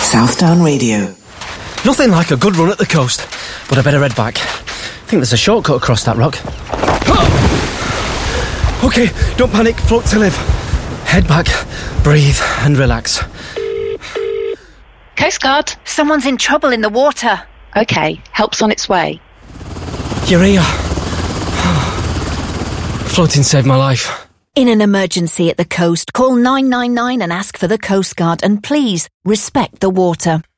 Southdown Radio. Nothing like a good run at the coast, but I better head back. I think there's a shortcut across that rock. OK, don't panic, float to live. Head back, breathe and relax. Coast Guard. Someone's in trouble in the water. OK, help's on its way. You're here. Floating saved my life. In an emergency at the coast, call 999 and ask for the Coast Guard, and please respect the water.